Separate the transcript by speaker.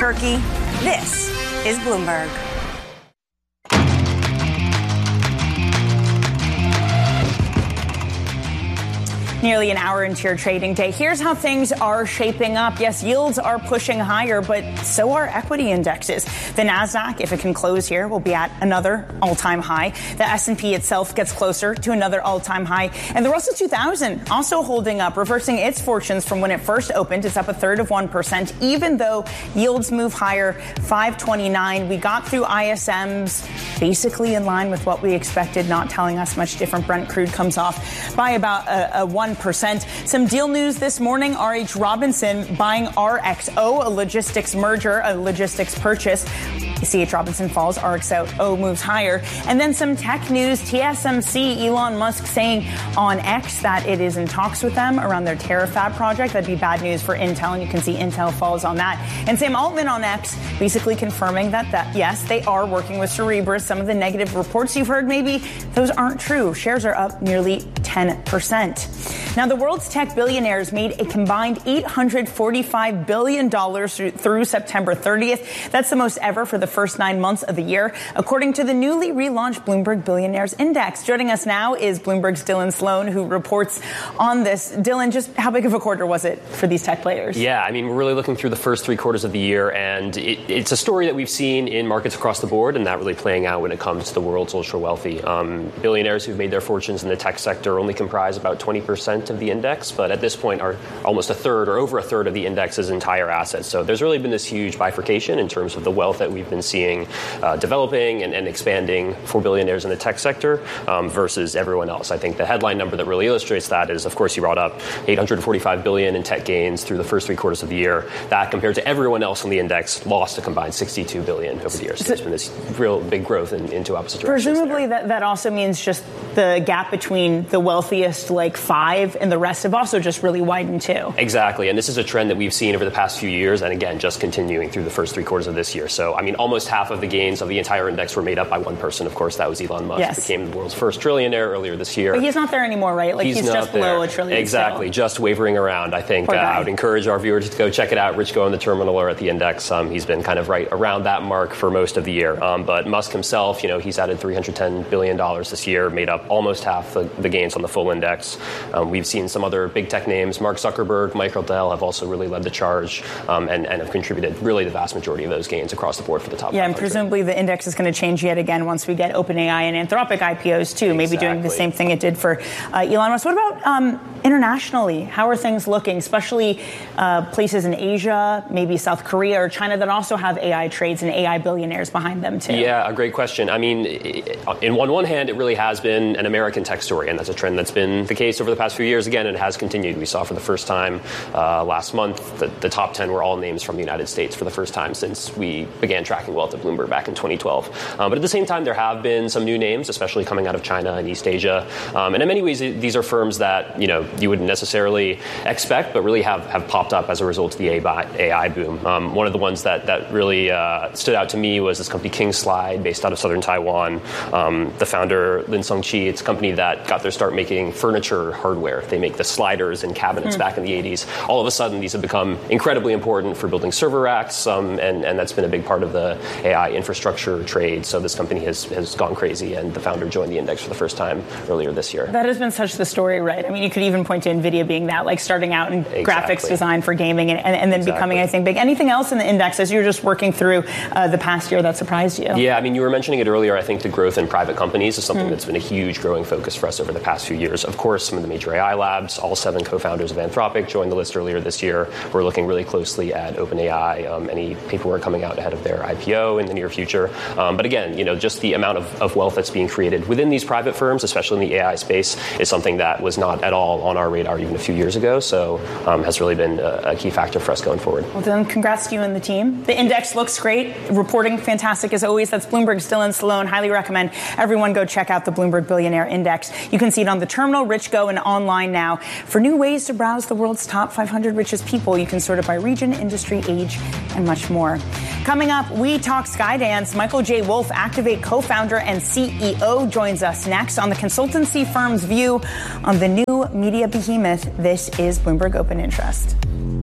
Speaker 1: Turkey. This is Bloomberg. Nearly an hour into your trading day. Here's how things are shaping up. Yes, yields are pushing higher, but so are equity indexes. The Nasdaq, if it can close here, will be at another all-time high. The S&P itself gets closer to another all-time high. And the Russell 2000 also holding up, reversing its fortunes from when it first opened. It's up 1/3%, even though yields move higher, 529. We got through ISMs basically in line with what we expected, not telling us much different. Brent crude comes off by about a 1%. Some deal news this morning. R.H. Robinson buying RXO, a logistics merger, a logistics purchase. C.H. Robinson falls, RXO moves higher. And then some tech news. TSMC, Elon Musk saying on X that it is in talks with them around their Terafab project. That'd be bad news for Intel, and you can see Intel falls on that. And Sam Altman on X basically confirming that yes, they are working with Cerebras. Some of the negative reports you've heard, maybe those aren't true. Shares are up nearly 10%. Now, the world's tech billionaires made a combined $845 billion through September 30th. That's the most ever for the first 9 months of the year, according to the newly relaunched Bloomberg Billionaires Index. Joining us now is Bloomberg's Dylan Sloan, who reports on this. Dylan, just how big of a quarter was it for these tech players?
Speaker 2: Yeah, I mean, we're really looking through the first 3 quarters of the year, and it's a story that we've seen in markets across the board, and that really playing out when it comes to the world's ultra wealthy. Billionaires who've made their fortunes in the tech sector only comprise about 20% of the index, but at this point are almost a third or over a third of the index's entire assets. So there's really been this huge bifurcation in terms of the wealth that we've been seeing developing and expanding for billionaires in the tech sector versus everyone else. I think the headline number that really illustrates that is, of course, you brought up $845 billion in tech gains through the first 3 quarters of the year. That, compared to everyone else on the index, lost a combined $62 billion over the years. So there's been this real big growth into opposite directions.
Speaker 1: Presumably that also means just the gap between the wealthiest, like 5, and the rest have also just really widened too.
Speaker 2: Exactly. And this is a trend that we've seen over the past few years, and again, just continuing through the first 3 quarters of this year. So, I mean, almost half of the gains of the entire index were made up by one person. Of course, that was Elon Musk.
Speaker 1: Yes.
Speaker 2: He became the world's first trillionaire earlier this year.
Speaker 1: But he's not there anymore, right? Like he's just below a trillion.
Speaker 2: Exactly.
Speaker 1: Still.
Speaker 2: Just wavering around. I think I would encourage our viewers to go check it out. Rich Go on the terminal or at the index. He's been kind of right around that mark for most of the year. But Musk himself, he's added $310 billion this year, made up almost half the gains on the full index. We've seen some other big tech names. Mark Zuckerberg, Michael Dell have also really led the charge and have contributed really the vast majority of those gains across the board for the top 500.
Speaker 1: And presumably the index is going to change yet again once we get OpenAI and Anthropic IPOs too. Maybe doing the same thing it did for Elon Musk. What about internationally? How are things looking, especially places in Asia, maybe South Korea or China that also have AI trades and AI billionaires behind them too?
Speaker 2: Yeah, a great question. I mean, in one hand, it really has been an American tech story, and that's a trend that's been the case over the past few years. Again, it has continued. We saw for the first time last month the top 10 were all names from the United States for the first time since we began tracking wealth at Bloomberg back in 2012. But at the same time, there have been some new names, especially coming out of China and East Asia. And in many ways, these are firms that, you wouldn't necessarily expect, but really have popped up as a result of the AI boom. One of the ones that really stood out to me was this company Kingslide, based out of southern Taiwan. The founder, Lin Song-chi, it's a company that got their start making furniture hardware. They make the sliders and cabinets back in the 80s. All of a sudden, these have become incredibly important for building server racks, and that's been a big part of the AI infrastructure trade. So this company has gone crazy, and the founder joined the index for the first time earlier this year.
Speaker 1: That has been such the story, right? I mean, you could even point to NVIDIA being that, like starting out in graphics design for gaming and then becoming, I think, big. Anything else in the index as you're just working through the past year that surprised you?
Speaker 2: Yeah, I mean, you were mentioning it earlier. I think the growth in private companies is something that's been a huge growing focus for us over the past few years. Of course, some of the major AI labs, all 7 co-founders of Anthropic joined the list earlier this year. We're looking really closely at OpenAI, any paperwork coming out ahead of their IPO in the near future. But again, just the amount of wealth that's being created within these private firms, especially in the AI space, is something that was not at all on our radar even a few years ago. So has really been a key factor for us going forward.
Speaker 1: Well, then, congrats to you and the team. The index looks great. Reporting fantastic as always. That's Bloomberg's Dylan Sloan. Highly recommend everyone go check out the Bloomberg Billionaire Index. You can see it on the terminal, Rich Go, and online now. For new ways to browse the world's top 500 richest people, you can sort it by region, industry, age, and much more. Coming up, we talk Skydance. Michael J. Wolf, Activate co-founder and CEO, joins us next on the consultancy firm's view on the new media behemoth. This is Bloomberg Open Interest.